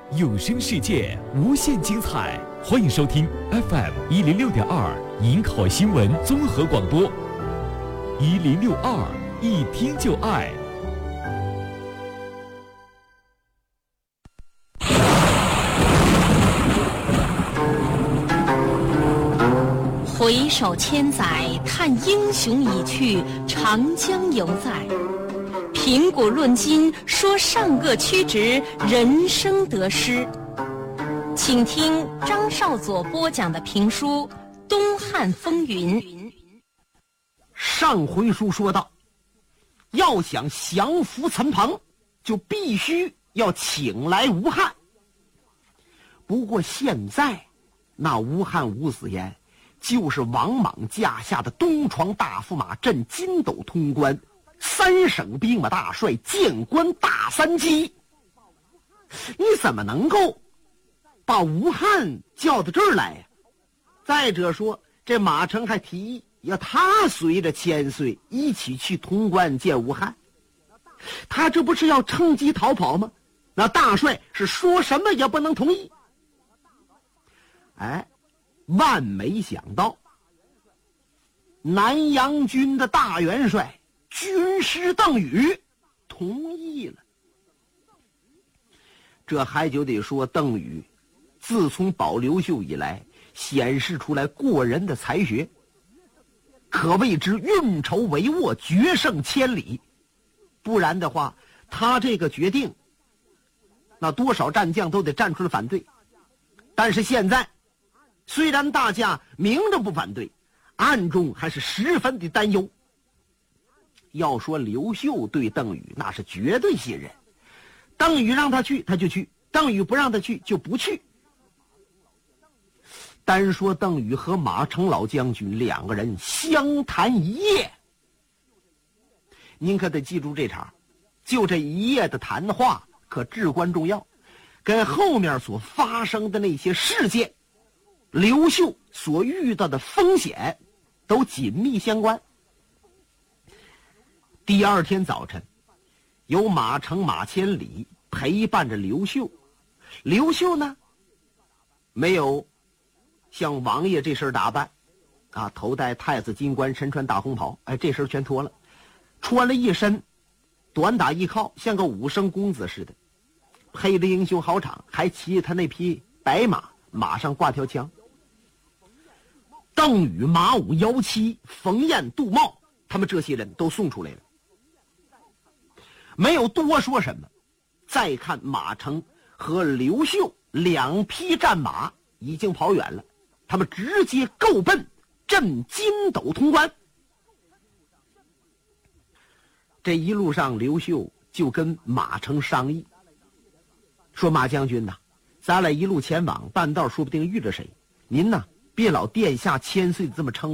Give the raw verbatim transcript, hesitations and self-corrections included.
有声世界无限精彩，欢迎收听 F M 一零六点二迎考新闻综合广播，一零六二一听就爱。 回首千载，叹英雄已去，长江犹在。评古论今，说善恶曲直，人生得失。请听张少佐播讲的评书《东汉风云》。 上回书说到，要想降服陈鹏，就必须要请来吴汉。不过现在，那吴汉吴子言就是王莽驾下的东床大驸马，镇筋斗通关，三省兵马大帅，谏官大三基。你怎么能够把吴汉叫到这儿来呀？再者说，这马成还提议要他随着千岁一起去潼关见吴汉，他这不是要趁机逃跑吗？那大帅是说什么也不能同意。哎，万没想到，南阳军的大元帅军师邓禹同意了。这还就得说，邓禹自从保刘秀以来，显示出来过人的才学，可谓之运筹帷幄，决胜千里。不然的话，他这个决定，那多少战将都得站出来反对。但是现在，虽然大家明着不反对，暗中还是十分的担忧。要说刘秀对邓禹那是绝对信任，邓禹让他去他就去，邓禹不让他去就不去。单说邓禹和马成老将军两个人相谈一夜，您可得记住这茬，就这一夜的谈话可至关重要，跟后面所发生的那些事件，刘秀所遇到的风险都紧密相关。第二天早晨，由马成、马千里陪伴着刘秀。刘秀呢，没有像王爷这身打扮啊，头戴太子金冠，身穿大红袍，哎，这身全脱了，穿了一身短打一靠，像个武生公子似的，配了英雄好场，还骑他那匹白马，马上挂条枪。邓禹、马武、姚七、冯彦、杜茂，他们这些人都送出来了，没有多说什么。再看马成和刘秀两匹战马已经跑远了，他们直接够奔镇筋斗潼关。这一路上，刘秀就跟马成商议，说马将军呐，咱俩一路前往，半道说不定遇着谁，您呐别老殿下千岁这么称